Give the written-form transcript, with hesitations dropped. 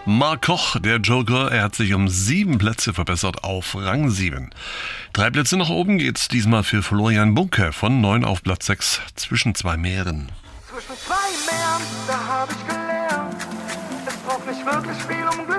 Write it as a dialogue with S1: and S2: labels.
S1: Mark Koch, der Joker, er hat sich um 7 Plätze verbessert auf Rang 7. 3 Plätze nach oben geht's diesmal für Florian Bunke von 9 auf Platz 6, zwischen 2 Meeren.
S2: Zwischen 2 Meeren, da hab ich gelernt, es braucht nicht wirklich viel, um glücklich